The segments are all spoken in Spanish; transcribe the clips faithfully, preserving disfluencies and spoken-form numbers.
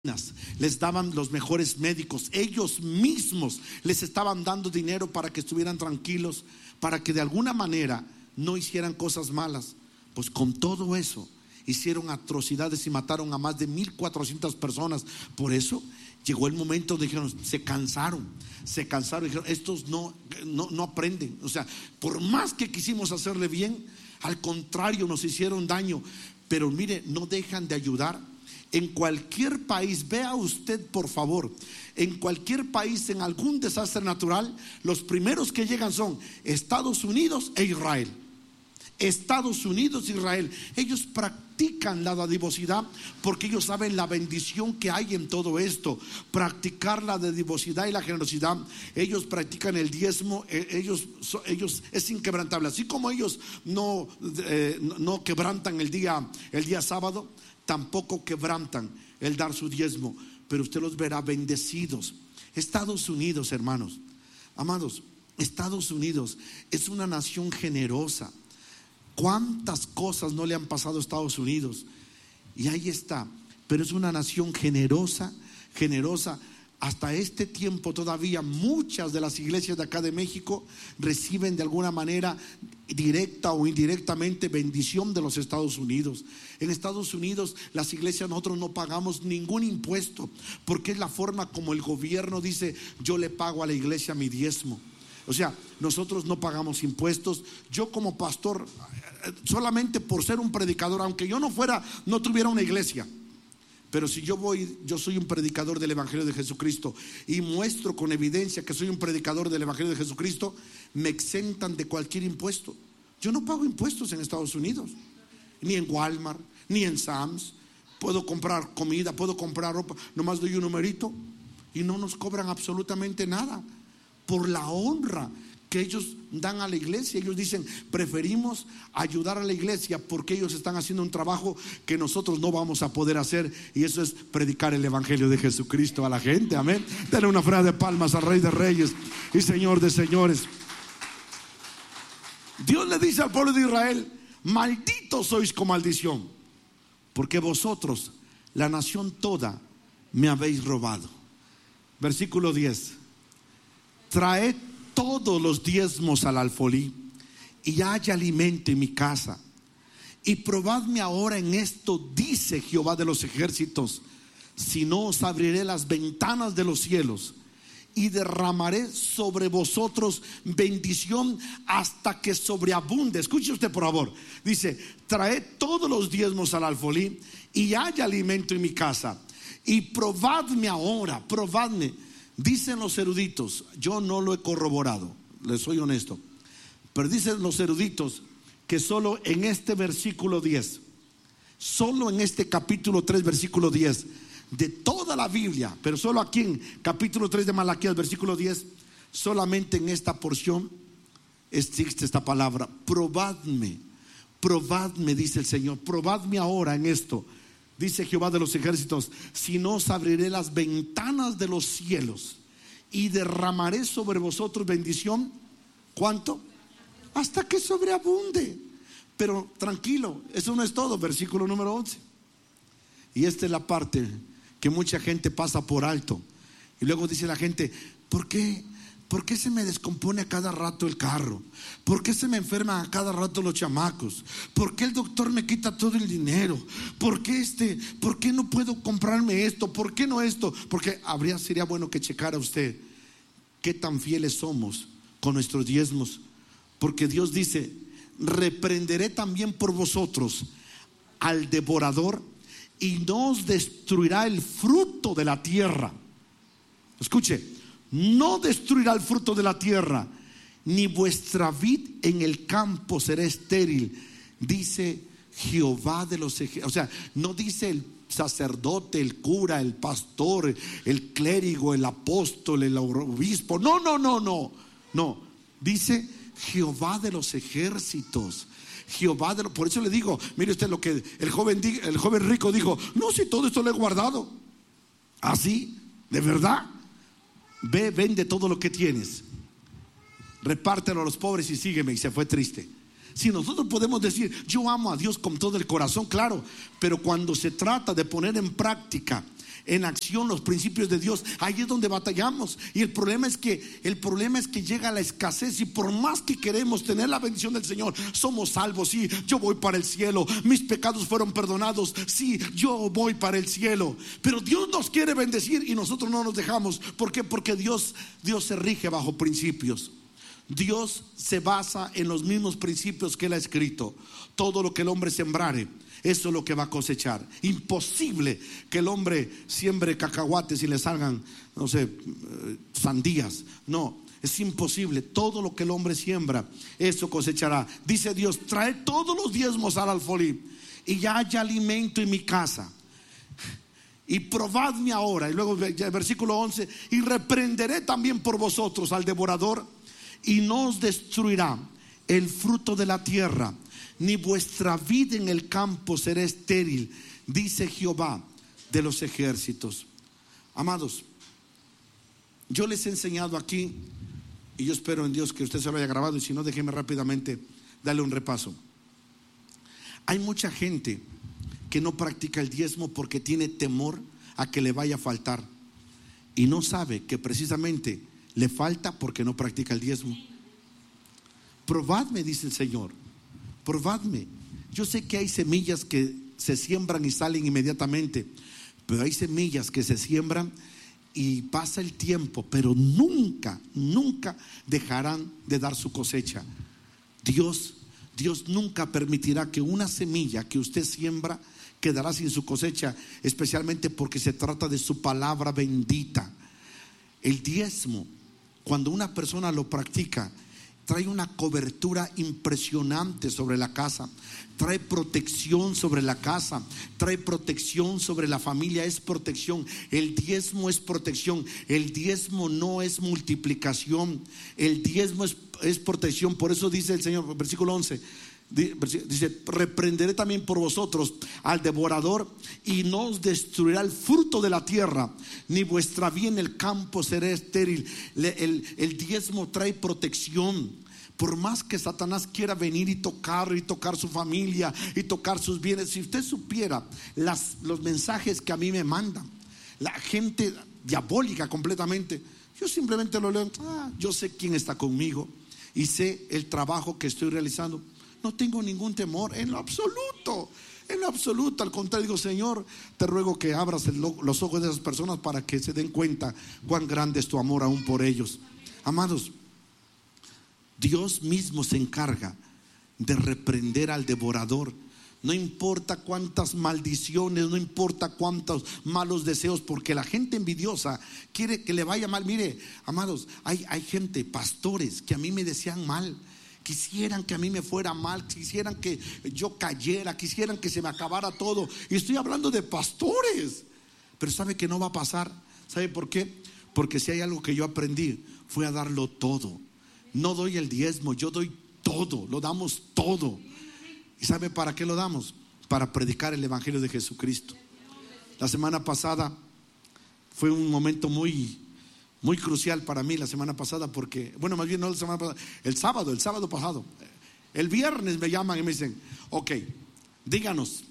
les daban los mejores médicos, ellos mismos les estaban dando dinero para que estuvieran tranquilos, para que de alguna manera no hicieran cosas malas. Pues con todo eso hicieron atrocidades y mataron a más de mil cuatrocientas personas. Por eso llegó el momento de dijeron, se cansaron, se cansaron, dijeron, estos no, no, no aprenden. O sea, por más que quisimos hacerle bien, al contrario nos hicieron daño. Pero mire, no dejan de ayudar. En cualquier país, vea usted por favor, en cualquier país, en algún desastre natural, los primeros que llegan son Estados Unidos e Israel. Estados Unidos e Israel. Ellos practican la dadivosidad porque ellos saben la bendición que hay en todo esto. Practicar la dadivosidad y la generosidad. Ellos practican el diezmo. Ellos, ellos es inquebrantable. Así como ellos no, eh, no quebrantan el día, el día sábado, tampoco quebrantan el dar su diezmo, pero usted los verá bendecidos. Estados Unidos, hermanos, amados, Estados Unidos es una nación generosa. ¿Cuántas cosas no le han pasado a Estados Unidos? Y ahí está, pero es una nación generosa, generosa. Hasta este tiempo todavía muchas de las iglesias de acá de México reciben de alguna manera directa o indirectamente bendición de los Estados Unidos. En Estados Unidos las iglesias nosotros no pagamos ningún impuesto porque es la forma como el gobierno dice, yo le pago a la iglesia mi diezmo. O sea, nosotros no pagamos impuestos. Yo como pastor, solamente por ser un predicador, aunque yo no fuera, no tuviera una iglesia, pero si yo voy, yo soy un predicador del Evangelio de Jesucristo y muestro con evidencia que soy un predicador del Evangelio de Jesucristo, me exentan de cualquier impuesto. Yo no pago impuestos en Estados Unidos, ni en Walmart, ni en Sam's. Puedo comprar comida, puedo comprar ropa, nomás doy un numerito y no nos cobran absolutamente nada por la honra que ellos dan a la iglesia. Ellos dicen, preferimos ayudar a la iglesia porque ellos están haciendo un trabajo que nosotros no vamos a poder hacer, y eso es predicar el Evangelio de Jesucristo a la gente. Amén. Denle una ofrenda de palmas al Rey de Reyes y Señor de Señores. Dios le dice al pueblo de Israel, malditos sois con maldición, porque vosotros, la nación toda, me habéis robado. Versículo diez. Traed todos los diezmos al alfolí y haya alimento en mi casa, y probadme ahora en esto, dice Jehová de los ejércitos, si no os abriré las ventanas de los cielos y derramaré sobre vosotros bendición hasta que sobreabunde. Escuche usted por favor, dice, traed todos los diezmos al alfolí y haya alimento en mi casa, y probadme ahora, probadme. Dicen los eruditos, yo no lo he corroborado, les soy honesto, pero dicen los eruditos que solo en este versículo diez, solo en este capítulo tres, versículo diez de toda la Biblia, pero solo aquí en capítulo tres de Malaquías, versículo diez, solamente en esta porción existe esta palabra, probadme, probadme, dice el Señor, probadme ahora en esto. Dice Jehová de los ejércitos, si no os abriré las ventanas de los cielos y derramaré sobre vosotros bendición. ¿Cuánto? Hasta que sobreabunde. Pero tranquilo, eso no es todo. Versículo número once. Y esta es la parte que mucha gente pasa por alto. Y luego dice la gente, ¿por qué? ¿Por qué se me descompone a cada rato el carro? ¿Por qué se me enferman a cada rato los chamacos? ¿Por qué el doctor me quita todo el dinero? ¿Por qué este? ¿Por qué no puedo comprarme esto? ¿Por qué no esto? Porque habría, sería bueno que checara usted qué tan fieles somos con nuestros diezmos. Porque Dios dice, reprenderé también por vosotros al devorador y no os destruirá el fruto de la tierra. Escuche, no destruirá el fruto de la tierra, ni vuestra vid en el campo será estéril, dice Jehová de los ejércitos. O sea, no dice el sacerdote, el cura, el pastor, el clérigo, el apóstol, el obispo. No, no, no, no, no. Dice Jehová de los ejércitos. Jehová de los, por eso le digo, mire usted lo que el joven, el joven rico dijo, no, si todo esto lo he guardado. ¿Así? ¿De verdad? Ve, vende todo lo que tienes, repártelo a los pobres y sígueme. Y se fue triste. Si nosotros podemos decir, yo amo a Dios con todo el corazón, claro, pero cuando se trata de poner en práctica en acción los principios de Dios, ahí es donde batallamos. Y el problema es que el problema es que llega la escasez, y por más que queremos tener la bendición del Señor, somos salvos, sí, yo voy para el cielo, mis pecados fueron perdonados, sí, yo voy para el cielo, pero Dios nos quiere bendecir y nosotros no nos dejamos. ¿Por qué? Porque Dios, Dios se rige bajo principios. Dios se basa en los mismos principios que Él ha escrito. Todo lo que el hombre sembrare, eso es lo que va a cosechar. Imposible que el hombre siembre cacahuates y le salgan, no sé, sandías. No, es imposible. Todo lo que el hombre siembra, eso cosechará. Dice Dios: trae todos los diezmos al alfolí, y ya haya alimento en mi casa. Y probadme ahora. Y luego el versículo once: y reprenderé también por vosotros al devorador, y no os destruirá el fruto de la tierra, ni vuestra vida en el campo será estéril, dice Jehová de los ejércitos. Amados, yo les he enseñado aquí, y yo espero en Dios que usted se lo haya grabado, y si no, déjeme rápidamente darle un repaso. Hay mucha gente que no practica el diezmo porque tiene temor a que le vaya a faltar, y no sabe que precisamente le falta porque no practica el diezmo. Probadme, dice el Señor, probadme. Yo sé que hay semillas que se siembran y salen inmediatamente, pero hay semillas que se siembran y pasa el tiempo, pero nunca, nunca dejarán de dar su cosecha. Dios, Dios nunca permitirá que una semilla que usted siembra quedará sin su cosecha, especialmente porque se trata de su palabra bendita. El diezmo, cuando una persona lo practica, trae una cobertura impresionante sobre la casa, trae protección sobre la casa, trae protección sobre la familia, es protección. El diezmo es protección, el diezmo no es multiplicación, el diezmo es, es protección. Por eso dice el Señor, versículo once, dice: reprenderé también por vosotros al devorador, y no os destruirá el fruto de la tierra, ni vuestra vida en el campo será estéril. El, el diezmo trae protección. Por más que Satanás quiera venir y tocar y tocar su familia y tocar sus bienes, si usted supiera las, los mensajes que a mí me mandan, la gente diabólica completamente, yo simplemente lo leo. Ah, yo sé quién está conmigo y sé el trabajo que estoy realizando. No tengo ningún temor en lo absoluto, en lo absoluto. Al contrario, digo: Señor, te ruego que abras el, los ojos de esas personas para que se den cuenta cuán grande es tu amor aún por ellos. Amados, Dios mismo se encarga de reprender al devorador. No importa cuántas maldiciones, no importa cuántos malos deseos, porque la gente envidiosa quiere que le vaya mal. Mire, amados, hay, hay gente, pastores, que a mí me desean mal. Quisieran que a mí me fuera mal, quisieran que yo cayera, quisieran que se me acabara todo. Y estoy hablando de pastores. Pero ¿sabe que no va a pasar? ¿Sabe por qué? Porque si hay algo que yo aprendí, fue a darlo todo. No doy el diezmo, yo doy todo, lo damos todo. ¿Y sabe para qué lo damos? Para predicar el evangelio de Jesucristo. La semana pasada fue un momento muy Muy crucial para mí la semana pasada, porque, bueno, más bien no la semana pasada, el sábado, el sábado pasado. El viernes me llaman y me dicen: ok, díganos,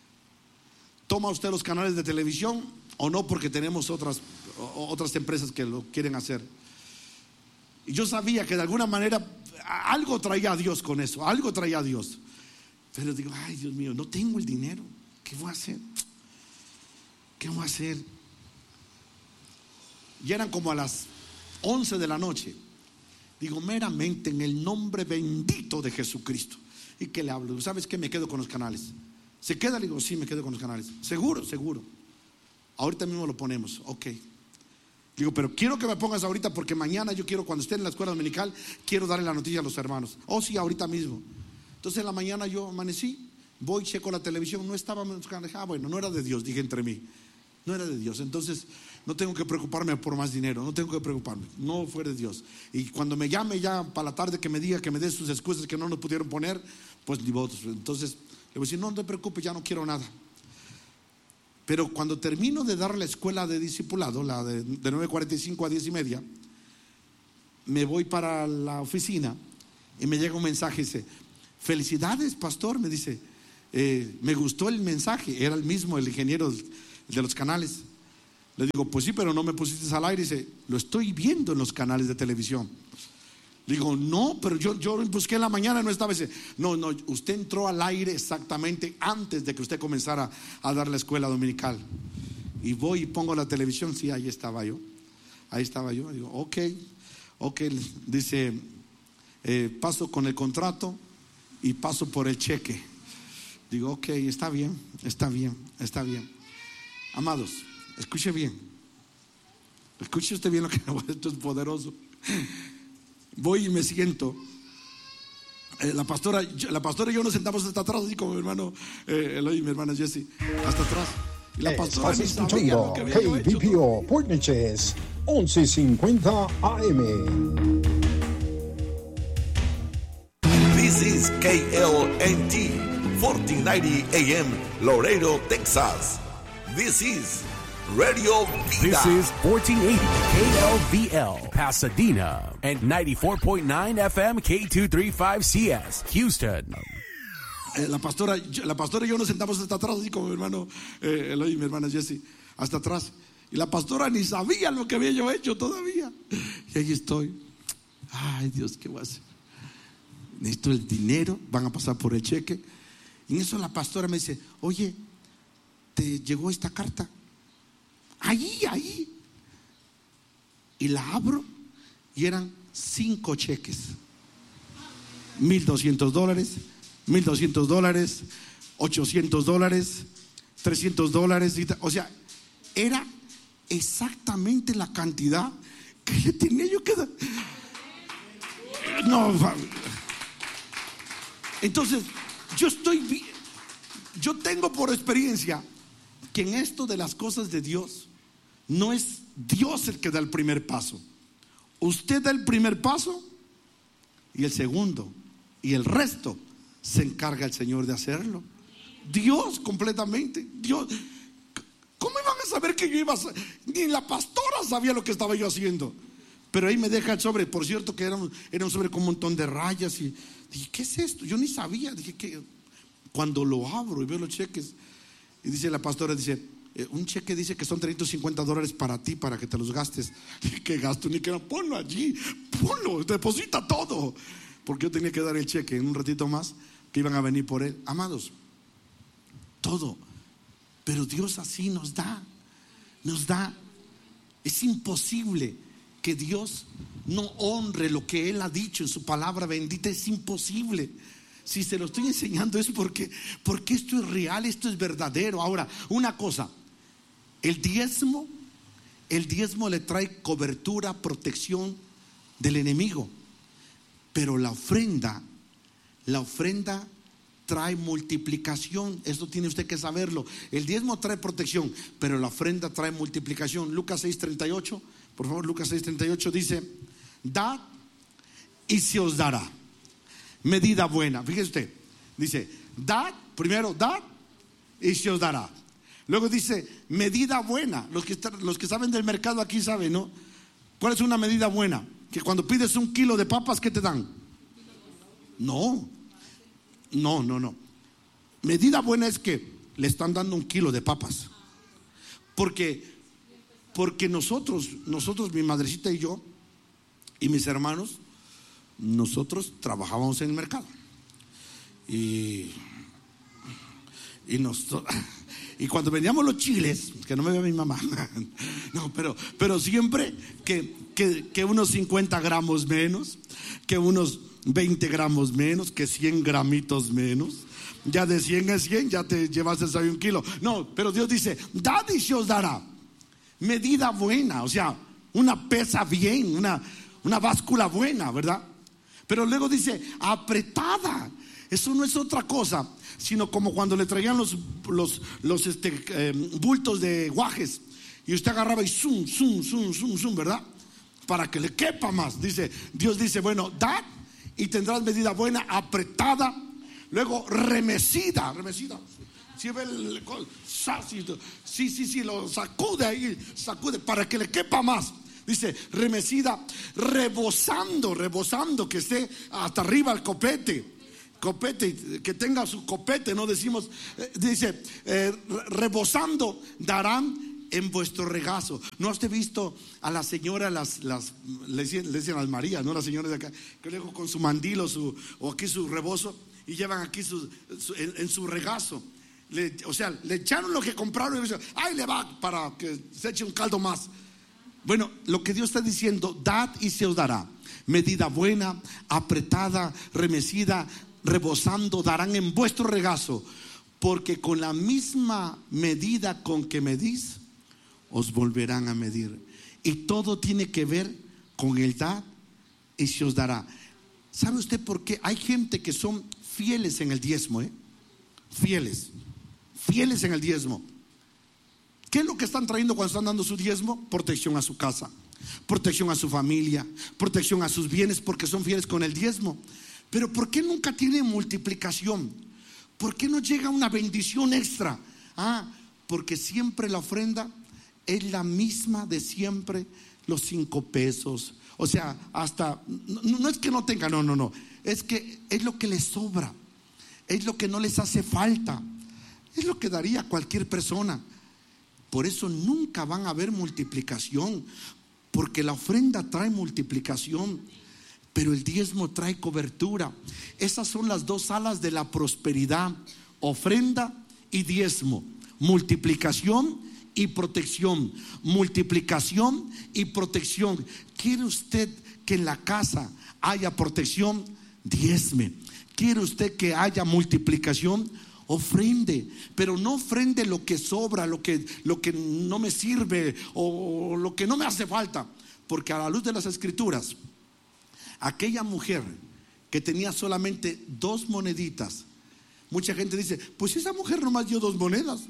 ¿toma usted los canales de televisión o no? Porque tenemos otras, otras empresas que lo quieren hacer. Y yo sabía que de alguna manera algo traía a Dios con eso, algo traía a Dios. Pero digo: ay, Dios mío, no tengo el dinero, ¿qué voy a hacer? ¿Qué voy a hacer? Y eran como a las once de la noche. Digo: meramente en el nombre bendito de Jesucristo. ¿Y qué le hablo? ¿Sabes qué? Me quedo con los canales. ¿Se queda? Le digo: sí, me quedo con los canales. Seguro, seguro. Ahorita mismo lo ponemos. Ok. Digo: pero quiero que me pongas ahorita, porque mañana yo quiero, cuando esté en la escuela dominical, quiero darle la noticia a los hermanos. Oh, sí, ahorita mismo. Entonces en la mañana yo amanecí, voy, checo la televisión, no estaba. Ah, bueno, no era de Dios, dije entre mí. No era de Dios. Entonces no tengo que preocuparme por más dinero, no tengo que preocuparme, no fue de Dios. Y cuando me llame ya para la tarde, que me diga, que me dé sus excusas que no nos pudieron poner, pues ni votos. Entonces le voy a decir: no, no te preocupes, ya no quiero nada. Pero cuando termino de dar la escuela de discipulado, la de, de nueve cuarenta y cinco a diez y media, me voy para la oficina y me llega un mensaje y dice: felicidades, pastor. Me dice: eh, me gustó el mensaje. Era el mismo, el ingeniero de los canales. Le digo, pues sí, pero no me pusiste al aire. Dice, lo estoy viendo en los canales de televisión. Le digo, no, pero yo, yo busqué en la mañana, no estaba. Dice, no, no, usted entró al aire exactamente antes de que usted comenzara a dar la escuela dominical. Y voy y pongo la televisión. Sí, ahí estaba yo. Ahí estaba yo. Digo, ok, ok. Dice, eh, paso con el contrato y paso por el cheque. Digo, ok, está bien, está bien, está bien. Amados, escuche bien. Escuche usted bien lo que esto es poderoso. Voy y me siento. Eh, la pastora, la pastora y yo nos sentamos hasta atrás, así como mi hermano eh, Eloy y mi hermana Jessie, hasta atrás. Y la pastora ni sabía lo que había K V P O Point Neches, once cincuenta A M. This is K L N T, fourteen ninety A M, Laredo, Texas. This is Radio Vida. This is fourteen eighty K L V L, Pasadena, and ninety-four point nine F M K two thirty-five C S, Houston. Eh, la pastora, la pastora y yo nos sentamos hasta atrás, así como mi hermano eh, Eloy y mi hermana Jessie, hasta atrás. Y la pastora ni sabía lo que había yo hecho todavía. Y ahí estoy. Ay, Dios, ¿qué voy a hacer? Necesito el dinero, van a pasar por el cheque. Y en eso la pastora me dice, oye, ¿te llegó esta carta? Ahí, ahí. Y la abro y eran cinco cheques. Mil doscientos dólares, mil doscientos dólares, ochocientos dólares, trescientos dólares. O sea, era exactamente la cantidad que le tenía yo que dar. No, entonces yo estoy, yo tengo por experiencia que en esto de las cosas de Dios, no es Dios el que da el primer paso. Usted da el primer paso y el segundo y el resto se encarga el Señor de hacerlo. Dios completamente. Dios. ¿Cómo iban a saber que yo iba a hacer? Ni la pastora sabía lo que estaba yo haciendo. Pero ahí me deja el sobre. Por cierto que era un, era un sobre con un montón de rayas. Y dije, ¿qué es esto? Yo ni sabía. Dije, que cuando lo abro y veo los cheques, y dice la pastora, dice, eh, un cheque dice que son trescientos cincuenta dólares para ti, para que te los gastes. Dije, ¿qué gasto? Ni que ponlo allí, ponlo, deposita todo. Porque yo tenía que dar el cheque en un ratito más, que iban a venir por él. Amados, todo. Pero Dios así nos da, nos da. Es imposible que Dios no honre lo que Él ha dicho en su palabra bendita. Es imposible. Si se lo estoy enseñando es porque, porque esto es real, esto es verdadero. Ahora, una cosa, el diezmo, el diezmo le trae cobertura, protección del enemigo. Pero la ofrenda, la ofrenda trae multiplicación. Esto tiene usted que saberlo. El diezmo trae protección, pero la ofrenda trae multiplicación. Lucas seis treinta y ocho, por favor, Lucas seis treinta y ocho dice, dad y se os dará. Medida buena, fíjese usted, dice, dad, primero dad y se os dará. Luego dice, medida buena. Los que, están, los que saben del mercado aquí saben, ¿no? ¿Cuál es una medida buena? Que cuando pides un kilo de papas, ¿qué te dan? No, no, no, no. Medida buena es que le están dando un kilo de papas. Porque, porque nosotros, nosotros, mi madrecita y yo, y mis hermanos, nosotros trabajábamos en el mercado. Y, y, nos, y cuando vendíamos los chiles, que no me vea mi mamá, no, pero, pero siempre que, que, que unos cincuenta gramos menos, que unos veinte gramos menos, que cien gramitos menos. Ya de cien a cien ya te llevaste ahí un kilo. No, pero Dios dice, dad y se os dará. Medida buena, o sea, una pesa bien, una, una báscula buena, ¿verdad? Pero luego dice, apretada. Eso no es otra cosa, sino como cuando le traían los, los, los este, eh, bultos de guajes. Y usted agarraba y zoom, zoom, zoom, zoom, zoom, ¿verdad? Para que le quepa más. Dice, Dios dice, bueno, dad y tendrás medida buena, apretada. Luego remecida, remecida. ¿Sí ve el, sí, sí, sí, lo sacude ahí, sacude para que le quepa más. Dice, remecida, rebosando, rebosando, que esté hasta arriba el copete. Copete, que tenga su copete, no decimos, eh, dice, eh, rebosando darán en vuestro regazo. ¿No has visto a la señora, las, las, le dicen, le dicen a las Marías, no las señoras de acá, que luego con su mandil o, su, o aquí su rebozo, y llevan aquí su, su, en, en su regazo? Le, o sea, le echaron lo que compraron y dicen, ay, le va para que se eche un caldo más. Bueno, lo que Dios está diciendo: dad y se os dará. Medida buena, apretada, remecida, rebosando, darán en vuestro regazo, porque con la misma medida con que medís, os volverán a medir. Y todo tiene que ver con el dad y se os dará. ¿Sabe usted por qué? Hay gente que son fieles en el diezmo, ¿eh? Fieles, fieles en el diezmo. ¿Qué es lo que están trayendo cuando están dando su diezmo? Protección a su casa, protección a su familia, protección a sus bienes, porque son fieles con el diezmo. Pero ¿por qué nunca tienen multiplicación? ¿Por qué no llega una bendición extra? Ah, porque siempre la ofrenda es la misma de siempre, los cinco pesos. O sea, hasta, no, no es que no tenga, no, no, no. Es que es lo que les sobra, es lo que no les hace falta, es lo que daría cualquier persona. Por eso nunca van a haber multiplicación, porque la ofrenda trae multiplicación, pero el diezmo trae cobertura. Esas son las dos alas de la prosperidad: ofrenda y diezmo, multiplicación y protección, multiplicación y protección. ¿Quiere usted que en la casa haya protección? Diezme. ¿Quiere usted que haya multiplicación? Ofrende, pero no ofrende lo que sobra, lo que, lo que no me sirve o lo que no me hace falta. Porque a la luz de las escrituras, aquella mujer que tenía solamente dos moneditas, mucha gente dice, pues esa mujer nomás dio dos monedas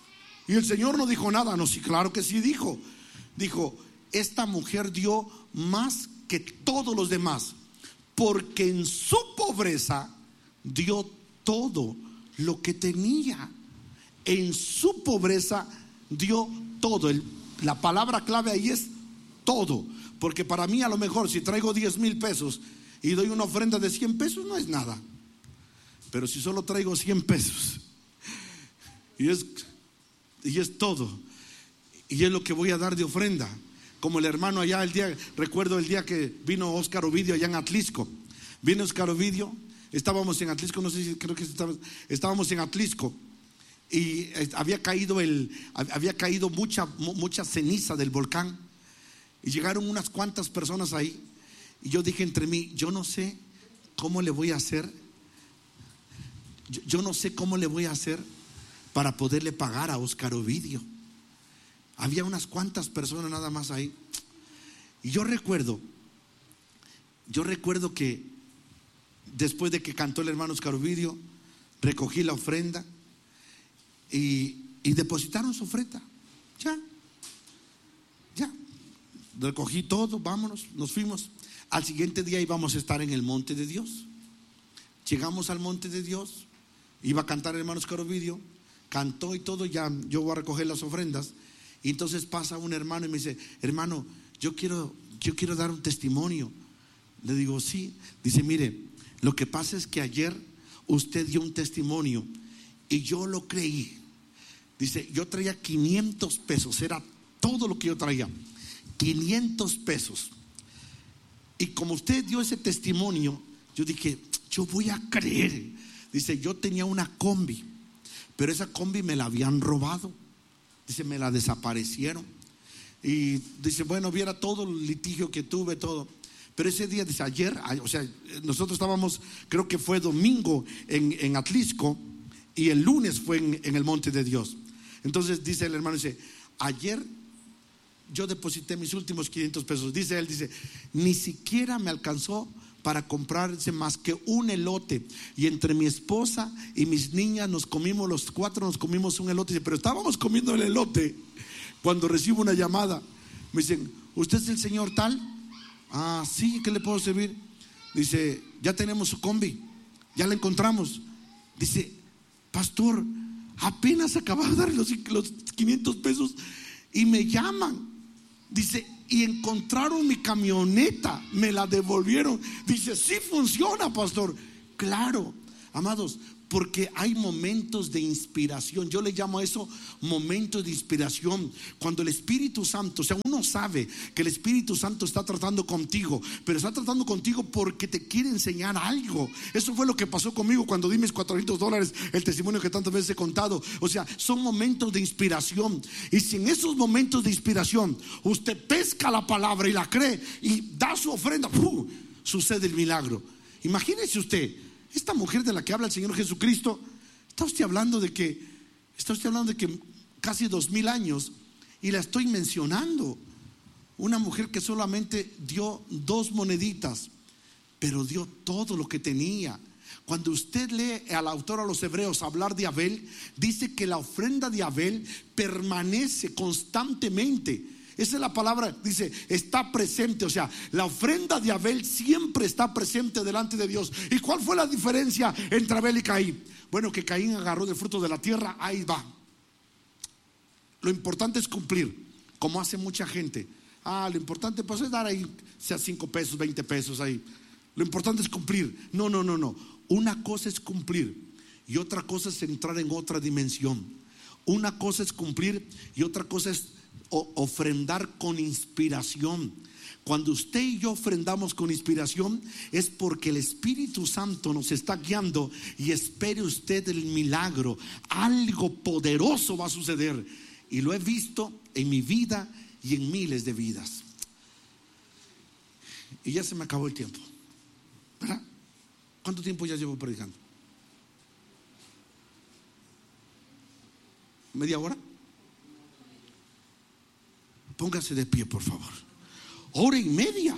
y el Señor no dijo nada. No, sí, claro que sí dijo. Dijo, esta mujer dio más que todos los demás, porque en su pobreza dio todo lo que tenía. En su pobreza dio todo. El, la palabra clave ahí es todo. Porque para mí, a lo mejor, si traigo diez mil pesos y doy una ofrenda de cien pesos, no es nada. Pero si solo traigo cien pesos y es, y es todo, y es lo que voy a dar de ofrenda, como el hermano allá el día, recuerdo el día que vino Óscar Ovidio allá en Atlisco. Vino Óscar Ovidio. Estábamos en Atlisco, no sé si creo que estábamos, estábamos en Atlisco y había caído el, había caído mucha, mucha ceniza del volcán y llegaron unas cuantas personas ahí y yo dije entre mí, yo no sé cómo le voy a hacer, yo, yo no sé cómo le voy a hacer para poderle pagar a Óscar Ovidio. Había unas cuantas personas nada más ahí y yo recuerdo, yo recuerdo que después de que cantó el hermano Óscar Ovidio, recogí la ofrenda y, y depositaron su ofrenda. Ya, ya, recogí todo, vámonos, nos fuimos. Al siguiente día íbamos a estar en el monte de Dios. Llegamos al monte de Dios, iba a cantar el hermano Óscar Ovidio, cantó y todo, ya yo voy a recoger las ofrendas. Y entonces pasa un hermano y me dice, hermano, yo quiero, yo quiero dar un testimonio. Le digo, sí. Dice, mire, lo que pasa es que ayer usted dio un testimonio y yo lo creí. Dice, yo traía quinientos pesos, era todo lo que yo traía, quinientos pesos. Y como usted dio ese testimonio, yo dije, yo voy a creer. Dice, yo tenía una combi, pero esa combi me la habían robado. Dice, me la desaparecieron. Y dice, bueno, viera todo el litigio que tuve, todo. Pero ese día, dice, ayer, o sea, nosotros estábamos, creo que fue domingo en, en Atlisco y el lunes fue en, en el monte de Dios. Entonces dice el hermano, dice, ayer yo deposité mis últimos quinientos pesos. Dice él, dice, ni siquiera me alcanzó para comprarse más que un elote. Y entre mi esposa y mis niñas nos comimos, los cuatro nos comimos un elote. Dice, pero estábamos comiendo el elote cuando recibo una llamada. Me dicen, ¿usted es el señor tal? Ah, sí, ¿qué le puedo servir? Dice, ya tenemos su combi, ya la encontramos. Dice, pastor, apenas acababa de dar los, los quinientos pesos y me llaman. Dice, y encontraron mi camioneta, me la devolvieron. Dice, sí funciona, pastor. Claro, amados, Porque hay momentos de inspiración. Yo le llamo a eso momentos de inspiración. Cuando el Espíritu Santo, o sea, uno sabe que el Espíritu Santo está tratando contigo, pero está tratando contigo porque te quiere enseñar algo. Eso fue lo que pasó conmigo cuando di mis cuatrocientos dólares, el testimonio que tantas veces he contado. O sea, son momentos de inspiración. Y si en esos momentos de inspiración usted pesca la palabra y la cree y da su ofrenda, ¡pum!, sucede el milagro. Imagínese usted, esta mujer de la que habla el Señor Jesucristo, está usted hablando de que Está usted hablando de que casi dos mil años, y la estoy mencionando. Una mujer que solamente dio dos moneditas, pero dio todo lo que tenía. Cuando usted lee al autor a los Hebreos hablar de Abel, dice que la ofrenda de Abel permanece constantemente. Esa es la palabra, dice, está presente. O sea, la ofrenda de Abel siempre está presente delante de Dios. ¿Y cuál fue la diferencia entre Abel y Caín? Bueno, que Caín agarró del fruto de la tierra, ahí va. Lo importante es cumplir, como hace mucha gente. Ah, lo importante pues es dar ahí, sea cinco pesos, veinte pesos ahí. Lo importante es cumplir. No, no, no, no. Una cosa es cumplir y otra cosa es entrar en otra dimensión. Una cosa es cumplir y otra cosa es ofrendar con inspiración. Cuando usted y yo ofrendamos con inspiración, es porque el Espíritu Santo nos está guiando. Y espere usted el milagro. Algo poderoso va a suceder, y lo he visto en mi vida y en miles de vidas. Y ya se me acabó el tiempo, ¿verdad? ¿Cuánto tiempo ya llevo predicando? ¿Media hora? Póngase de pie, por favor. Hora y media.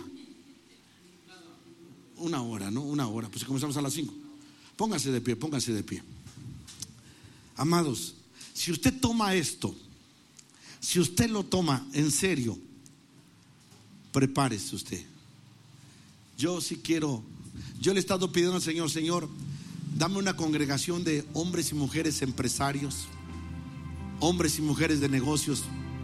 Una hora, ¿no? Una hora. Pues comenzamos a las cinco. Póngase de pie, póngase de pie. Amados, si usted toma esto, si usted lo toma en serio, prepárese usted. Yo sí quiero, yo le he estado pidiendo al Señor, Señor, dame una congregación de hombres y mujeres empresarios, hombres y mujeres de negocios.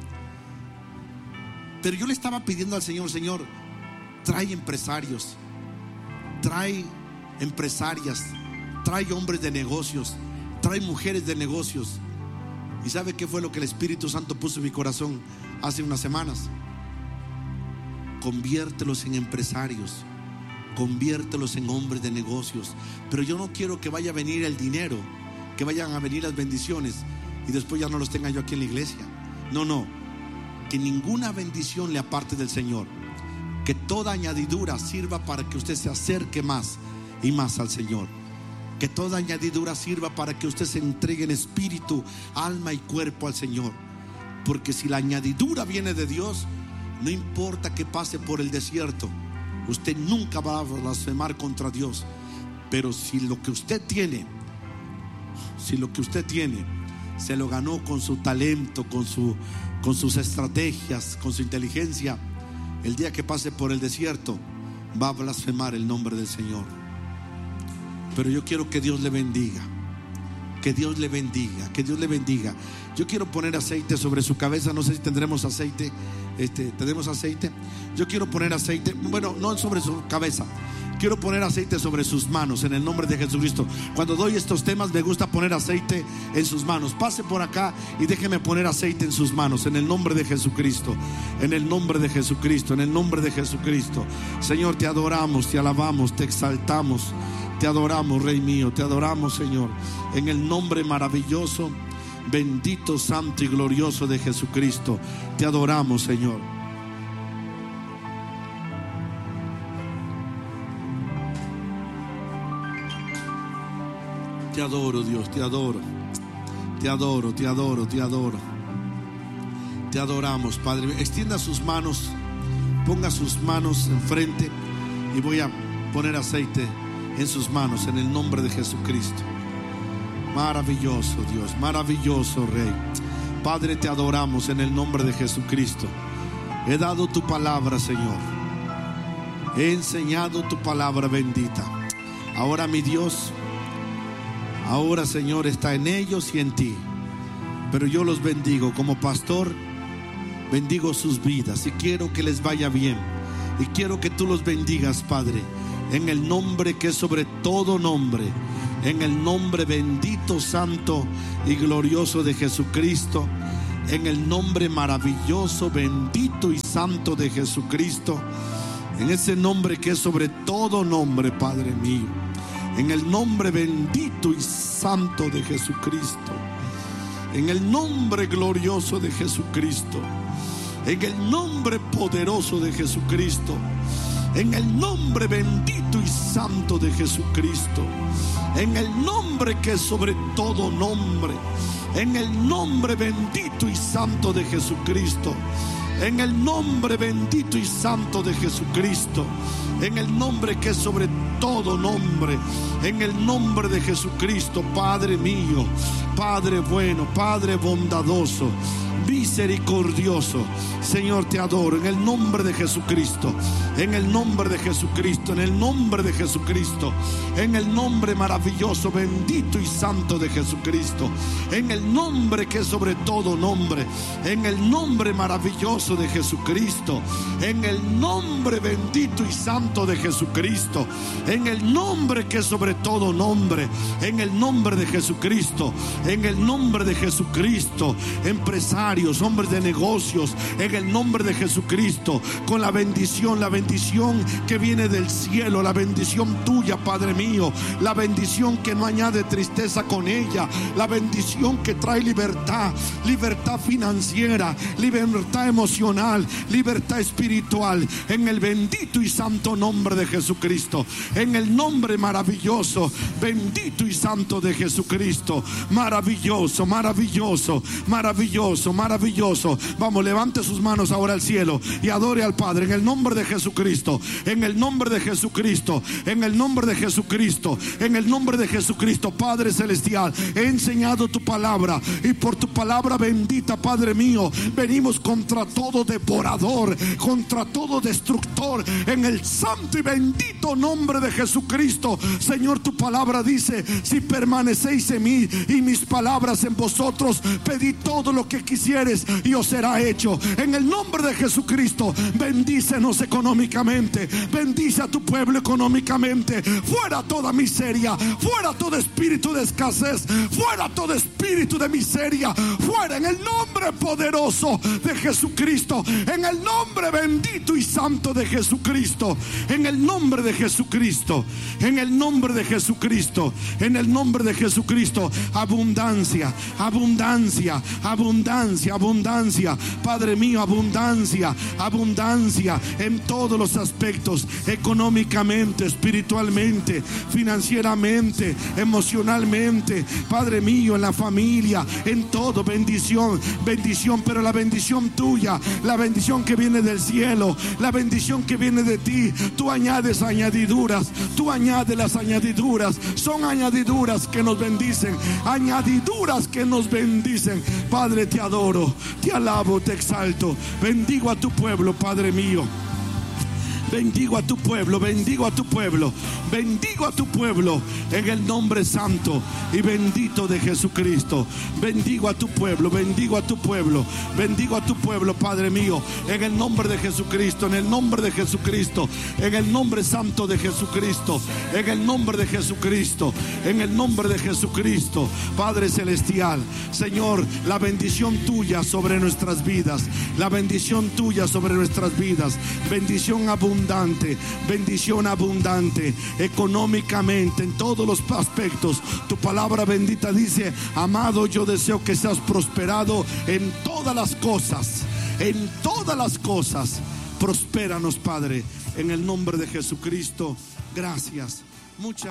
Pero yo le estaba pidiendo al Señor, Señor, trae empresarios, trae empresarias, trae hombres de negocios, trae mujeres de negocios. ¿Y sabe qué fue lo que el Espíritu Santo puso en mi corazón hace unas semanas? Conviértelos en empresarios, conviértelos en hombres de negocios. Pero yo no quiero que vaya a venir el dinero, que vayan a venir las bendiciones y después ya no los tenga yo aquí en la iglesia. No, no, que ninguna bendición le aparte del Señor. Que toda añadidura sirva para que usted se acerque más y más al Señor. Que toda añadidura sirva para que usted se entregue en espíritu, alma y cuerpo al Señor. Porque si la añadidura viene de Dios, no importa que pase por el desierto, usted nunca va a blasfemar contra Dios. Pero si lo que usted tiene, si lo que usted tiene se lo ganó con su talento, con su, con sus estrategias, con su inteligencia, el día que pase por el desierto va a blasfemar el nombre del Señor. Pero yo quiero que Dios le bendiga, que Dios le bendiga, que Dios le bendiga. Yo quiero poner aceite sobre su cabeza. No sé si tendremos aceite. Este, ¿tenemos aceite? Yo quiero poner aceite, bueno, no sobre su cabeza, quiero poner aceite sobre sus manos en el nombre de Jesucristo. Cuando doy estos temas me gusta poner aceite en sus manos. Pase por acá y déjeme poner aceite en sus manos en el nombre de Jesucristo. En el nombre de Jesucristo, en el nombre de Jesucristo. Señor, te adoramos, te alabamos, te exaltamos, te adoramos, Rey mío, te adoramos, Señor, en el nombre maravilloso, bendito, santo y glorioso de Jesucristo. Te adoramos, Señor. Te adoro, Dios, te adoro. Te adoro, te adoro, te adoro. Te adoramos, Padre. Extienda sus manos, ponga sus manos enfrente y voy a poner aceite en sus manos en el nombre de Jesucristo. Maravilloso Dios, maravilloso Rey. Padre, te adoramos en el nombre de Jesucristo. He dado tu palabra, Señor. He enseñado tu palabra bendita. Ahora, mi Dios, ahora, Señor, está en ellos y en ti. Pero yo los bendigo como pastor. Bendigo sus vidas y quiero que les vaya bien. Y quiero que tú los bendigas, Padre, en el nombre que es sobre todo nombre. En el nombre bendito, santo y glorioso de Jesucristo. En el nombre maravilloso, bendito y santo de Jesucristo. En ese nombre que es sobre todo nombre, Padre mío. En el nombre bendito y santo de Jesucristo. En el nombre glorioso de Jesucristo. En el nombre poderoso de Jesucristo. En el nombre bendito y santo de Jesucristo. En el nombre que es sobre todo nombre. En el nombre bendito y santo de Jesucristo. En el nombre bendito y santo de Jesucristo. En el nombre que es sobre todo nombre. En el nombre de Jesucristo, Padre mío, Padre bueno, Padre bondadoso, misericordioso. Señor, te adoro en el nombre de Jesucristo. En el nombre de Jesucristo. En el nombre de Jesucristo. En el nombre maravilloso, bendito y santo de Jesucristo. En el nombre que es sobre todo nombre. En el nombre maravilloso de Jesucristo. En el nombre bendito y santo de Jesucristo. En el nombre que es sobre todo nombre. En el nombre de Jesucristo. En el nombre de Jesucristo. Empresarios, hombres de negocios, en el nombre de Jesucristo, con la bendición, la bendición que viene del cielo, la bendición tuya, Padre mío, la bendición que no añade tristeza con ella, la bendición que trae libertad, libertad financiera, libertad emocional, libertad espiritual, en el bendito y santo nombre de Jesucristo, en el nombre maravilloso, bendito y santo de Jesucristo. Maravilloso, maravilloso, maravilloso, maravilloso. Vamos, levante sus manos ahora al cielo y adore al Padre en el nombre de Jesucristo, en el nombre de Jesucristo, en el nombre de Jesucristo, en el nombre de Jesucristo. Padre celestial, he enseñado tu palabra y por tu palabra bendita, Padre mío, venimos contra todo devorador, contra todo destructor, en el santo y bendito nombre de Jesucristo. Señor, tu palabra dice: si permanecéis en mí y mis palabras en vosotros, pedid todo lo que quisieres y os será hecho. En el nombre de Jesucristo, bendícenos económicamente, bendice a tu pueblo económicamente. Fuera toda miseria, fuera todo espíritu de escasez, fuera todo espíritu de miseria, fuera en el nombre poderoso de Jesucristo, en el nombre bendito y santo de Jesucristo, en el nombre de Jesucristo, en el nombre de Jesucristo, en el nombre de Jesucristo. Abundancia, abundancia, abundancia, abundancia, Padre mío, abundancia, abundancia en todos los aspectos, económicamente, espiritualmente, financieramente, emocionalmente, Padre mío, en la familia, en todo, bendición, bendición, pero la bendición tuya, la bendición que viene del cielo, la bendición que viene de ti. Tú añades añadiduras, tú añades las añadiduras, son añadiduras que nos bendicen, añadiduras que nos bendicen. Padre, te adoro, te alabo, te exalto, bendigo a tu pueblo, Padre mío. Bendigo a tu pueblo, bendigo a tu pueblo, bendigo a tu pueblo en el nombre santo y bendito de Jesucristo. Bendigo a tu pueblo, bendigo a tu pueblo, bendigo a tu pueblo, Padre mío, en el nombre de Jesucristo, en el nombre de Jesucristo, en el nombre santo de Jesucristo, en el nombre de Jesucristo, en el nombre de Jesucristo. Padre celestial, Señor, la bendición tuya sobre nuestras vidas, la bendición tuya sobre nuestras vidas, bendición abundante, bendición abundante económicamente, en todos los aspectos. Tu palabra bendita dice: amado, yo deseo que seas prosperado en todas las cosas, en todas las cosas. Prospéranos, Padre, en el nombre de Jesucristo. Gracias. Muchas